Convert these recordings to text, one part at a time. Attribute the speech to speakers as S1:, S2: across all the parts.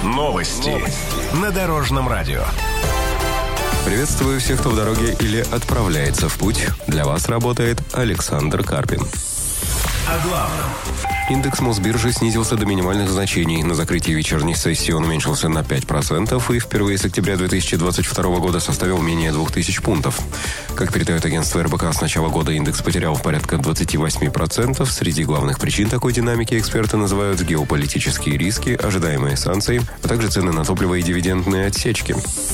S1: Новости на Дорожном радио.
S2: Приветствую всех, кто в дороге или отправляется в путь. Для вас работает Александр Карпин.
S1: О главном.
S2: Индекс Мосбиржи снизился до минимальных значений. На закрытии вечерней сессии он уменьшился на 5% и впервые с октября 2022 года составил менее 2000 пунктов. Как передает агентство РБК, с начала года индекс потерял порядка 28%. Среди главных причин такой динамики эксперты называют геополитические риски, ожидаемые санкции, а также цены на топливо и дивидендные отсечки.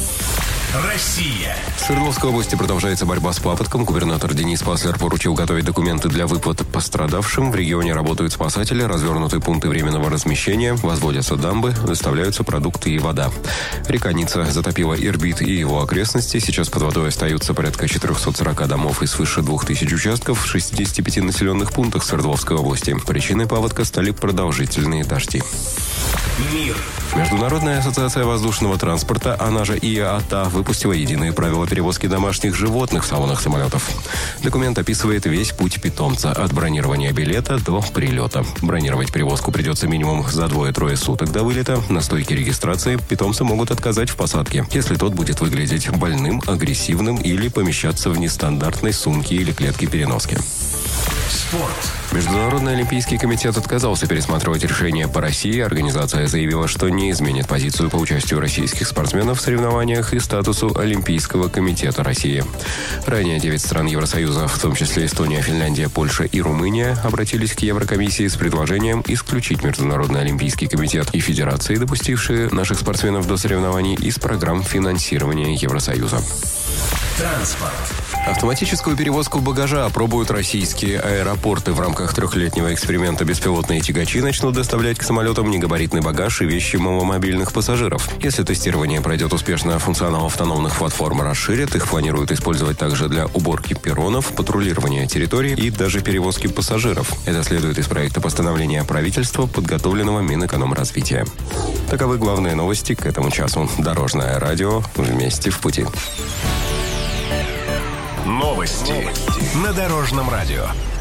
S1: Россия.
S2: В Свердловской области продолжается борьба с паводком. Губернатор Денис Паслер поручил готовить документы для выплат пострадавшим. В регионе работают спасатели, развернуты пункты временного размещения, возводятся дамбы, доставляются продукты и вода. Река Ница затопила Ирбит и его окрестности. Сейчас под водой остаются порядка 440 домов и свыше 2000 участков в 65 населенных пунктах Свердловской области. Причиной паводка стали продолжительные дожди.
S1: Мир.
S2: Международная ассоциация воздушного транспорта, она же ИАТА, выпустила единые правила перевозки домашних животных в салонах самолетов. Документ описывает весь путь питомца от бронирования билета до прилета. Бронировать перевозку придется минимум за 2-3 суток до вылета. На стойке регистрации питомцы могут отказать в посадке, если тот будет выглядеть больным, агрессивным или помещаться в нестандартной сумке или клетке переноски.
S1: Спорт.
S2: Международный олимпийский комитет отказался пересматривать решение по России. Организация заявила, что не изменит позицию по участию российских спортсменов в соревнованиях и статусу Олимпийского комитета России. Ранее 9 стран Евросоюза, в том числе Эстония, Финляндия, Польша и Румыния, обратились к Еврокомиссии с предложением исключить Международный олимпийский комитет и федерации, допустившие наших спортсменов до соревнований, из программ финансирования Евросоюза.
S1: Транспорт.
S2: Автоматическую перевозку багажа опробуют российские аэропорты. В рамках 3-летнего эксперимента беспилотные тягачи начнут доставлять к самолетам негабаритный багаж и вещи маломобильных пассажиров. Если тестирование пройдет успешно, функционал автономных платформ расширят. Их планируют использовать также для уборки перронов, патрулирования территорий и даже перевозки пассажиров. Это следует из проекта постановления правительства, подготовленного Минэкономразвития. Таковы главные новости к этому часу. Дорожное радио. Вместе в пути.
S1: Новости на Дорожном радио.